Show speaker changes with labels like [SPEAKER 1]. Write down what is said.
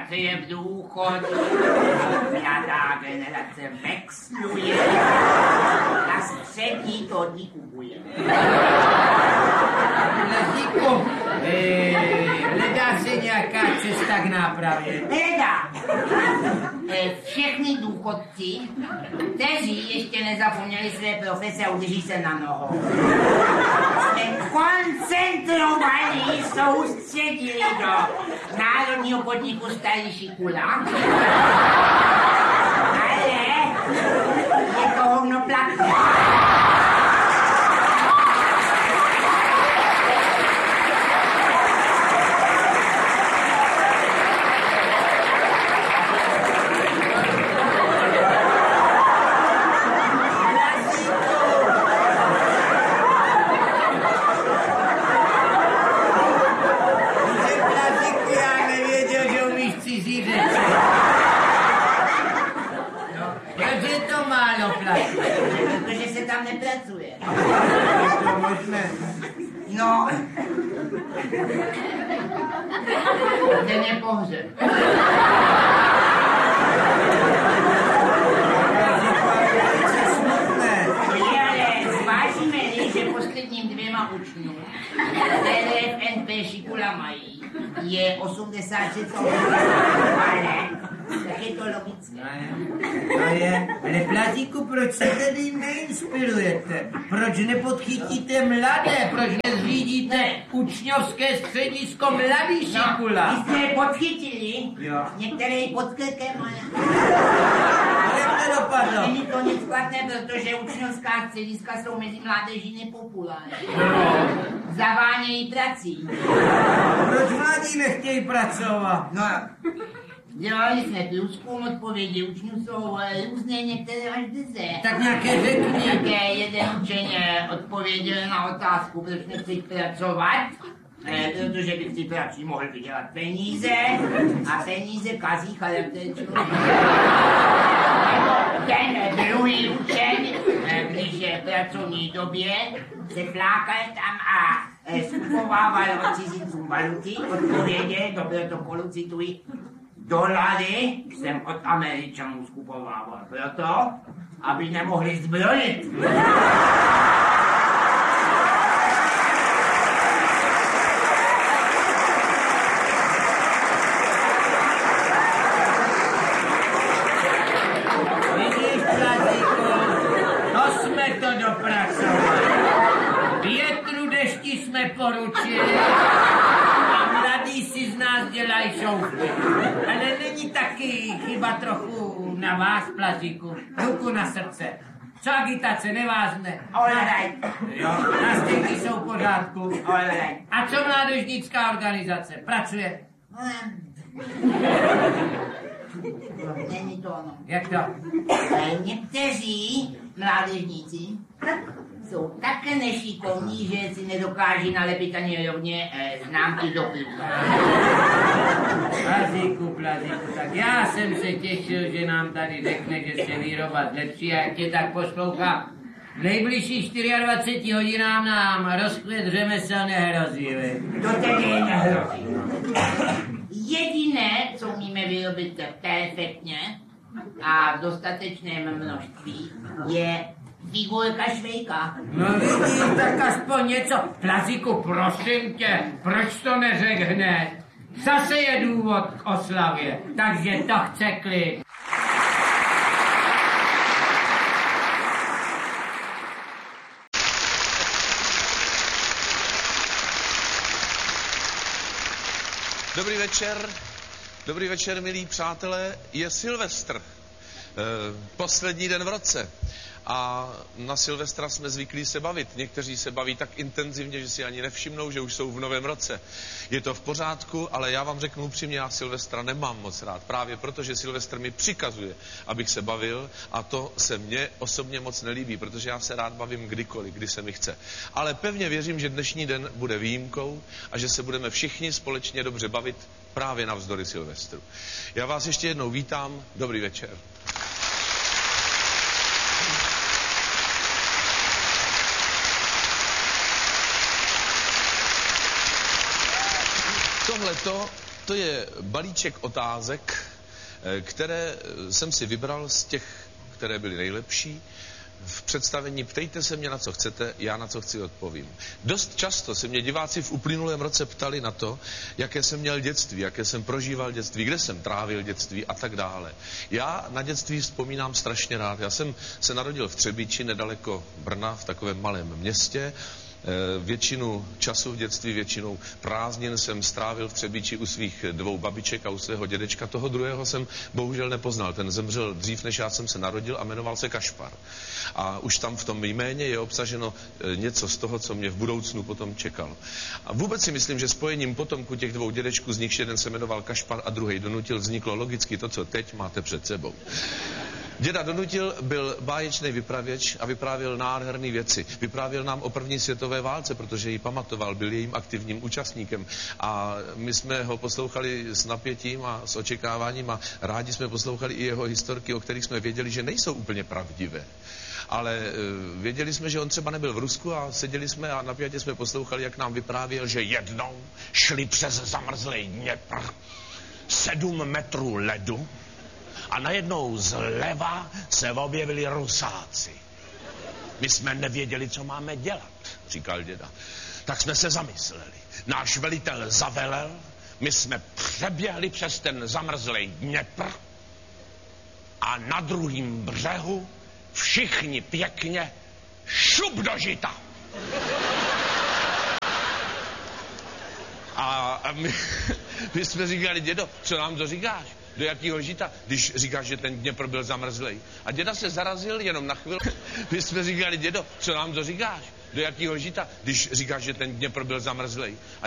[SPEAKER 1] generace je v důchodu, mladá generace vexluje, a střední to kupuje.
[SPEAKER 2] Plazíku, hledá se nějaká cesta k nápravě?
[SPEAKER 1] Hledá. Všechny důchodci, kteří ještě nezapomněli své profese a udrží se na nohou, jsme koncentrovaní, soustředili do Národního podniku Starý Šikula. Ale je to hovno platné. Protože se tam nepracuje.
[SPEAKER 2] Je to možné.
[SPEAKER 1] No. Ten je pohřeb. To je, ale zvážíme-li, že posledním 2 učňům, které v NP Šikula mají, je 86 let, tak je to logické.
[SPEAKER 2] To je, ale Plazíku, proč se tedy neinspirujete? Proč nepodchytíte mladé? Proč nezřídíte učňovské středisko Mladý Šikula?
[SPEAKER 1] Vy jste je podchytili?
[SPEAKER 2] Jo.
[SPEAKER 1] Některé i pod krkem, ale...
[SPEAKER 2] Jak to dopadlo?
[SPEAKER 1] Není to nic platné, protože učňovská střediska jsou mezi mládeží nepopulární. Zavánějí prací.
[SPEAKER 2] Proč mladí nechtějí pracovat?
[SPEAKER 1] No, dělali jsme průzkum, odpovědi učňů jsou různé, některé až drze.
[SPEAKER 2] Tak nějaké řekni.
[SPEAKER 1] Také jeden učeň odpověděl na otázku, proč nechci pracovat, protože by si prací mohl vydělat peníze a peníze kazí charakter člověka. Ten druhý učeň, když je v pracovní době, se flákal tam a skupovával od cizincům valuty, odpověděl do protokolu, cituji, dolary jsem od Američanů skupovával proto, aby nemohli zbrojit.
[SPEAKER 2] Vidíš, Plazíku, to jsme to dopracovali. Větru dešti jsme poručili a mladí si z nás dělají šoufky. Ale není taky chyba trochu na vás, Plazíku. Ruku na srdce. Co agitace nevázne?
[SPEAKER 1] Alright.
[SPEAKER 2] Jo, nástěnky jsou v pořádku.
[SPEAKER 1] Alright.
[SPEAKER 2] A co mládežnická organizace? Pracuje?
[SPEAKER 1] Není to ono.
[SPEAKER 2] Jak to?
[SPEAKER 1] Někteří mládežníci jsou tak nešikovní, že si nedokáží nalepit ani rovně známky do klubka.
[SPEAKER 2] Plazíku, tak já jsem se těšil, že nám tady řekne, že se výroba zlepší a jak tě tak poslouchám. V nejbližších 24 hodinám nám rozkvět řemesel nehrozí,
[SPEAKER 1] To tedy nehrozí. Jediné, co umíme vyrobit perfektně a v dostatečném množství, je figurka švejka.
[SPEAKER 2] No vidíš, tak aspoň něco. Plazíku, prosím tě, proč to neřek hned? Zase je důvod k oslavě, takže to chce klid.
[SPEAKER 3] Dobrý večer, milí přátelé, je Silvestr, poslední den v roce a na Silvestra jsme zvyklí se bavit. Někteří se baví tak intenzivně, že si ani nevšimnou, že už jsou v novém roce. Je to v pořádku, ale já vám řeknu upřímně, já Silvestra nemám moc rád, právě protože Silvestr mi přikazuje, abych se bavil a to se mně osobně moc nelíbí, protože já se rád bavím kdykoliv, kdy se mi chce. Ale pevně věřím, že dnešní den bude výjimkou a že se budeme všichni společně dobře bavit právě navzdory Silvestru. Já vás ještě jednou vítám, dobrý večer. Tohleto To je balíček otázek, které jsem si vybral z těch, které byly nejlepší. V představení ptejte se mě, na co chcete, já na co chci odpovím. Dost často se mě diváci v uplynulém roce ptali na to, jaké jsem měl dětství, jaké jsem prožíval dětství, kde jsem trávil dětství a tak dále. Já na dětství vzpomínám strašně rád. Já jsem se narodil v Třebíči, nedaleko Brna, v takovém malém městě. Většinu času v dětství, většinou prázdnin jsem strávil v Třebíči u svých 2 babiček a u svého dědečka. Toho druhého jsem bohužel nepoznal. Ten zemřel dřív, než já jsem se narodil a jmenoval se Kašpar. A už tam v tom jméně je obsaženo něco z toho, co mě v budoucnu potom čekalo. A vůbec si myslím, že spojením potomku těch 2 dědečků, z nichž jeden se jmenoval Kašpar a druhý Donutil, vzniklo logicky to, co teď máte před sebou. Děda Donutil byl báječný vypravěč a vyprávěl nádherné věci. Vyprávěl nám o první světové válce, protože ji pamatoval, byl jejím aktivním účastníkem. A my jsme ho poslouchali s napětím a s očekáváním a rádi jsme poslouchali i jeho historky, o kterých jsme věděli, že nejsou úplně pravdivé. Ale věděli jsme, že on třeba nebyl v Rusku a seděli jsme a napjatě jsme poslouchali, jak nám vyprávěl, že jednou šli přes zamrzlej Dněpr 7 metrů ledu a najednou zleva se objevili Rusáci. My jsme nevěděli, co máme dělat, říkal děda. Tak jsme se zamysleli. Náš velitel zavelel, my jsme přeběhli přes ten zamrzlej Dněpr a na druhém břehu všichni pěkně šup do žita. A my jsme říkali, dědo, co nám to říkáš? Do jakého žita, když říkáš, že ten Dněpr byl zamrzlej? A děda se zarazil jenom na chvíli. My jsme říkali, dědo, co nám to říkáš? Do jakého žita, když říkáš, že ten Dněpr byl zamrzlej?